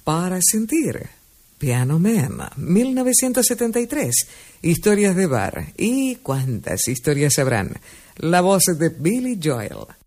Para sentir. Piano Man, 1973. Historias de bar. ¿Y cuántas historias habrán? La voz de Billy Joel.